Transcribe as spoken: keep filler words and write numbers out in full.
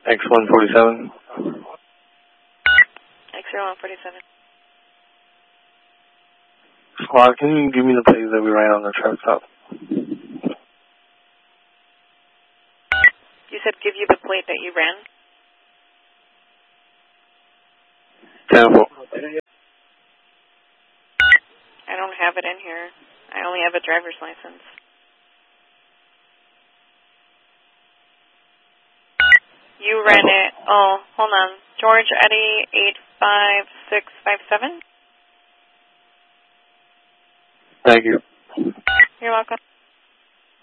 X one forty-seven. X zero one forty-seven. Squad, can you give me the plates that we ran on the truck stop? You said give you the plate that you ran? ten four. I don't have it in here. I only have a driver's license. You ran it, oh, hold on. George Eddie eight five six five seven? Thank you. You're welcome.